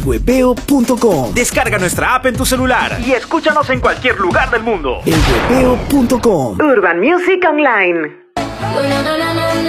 elhuepeo.com. Descarga nuestra app en tu celular y escúchanos en cualquier lugar del mundo. elhuepeo.com. Urban Music Online.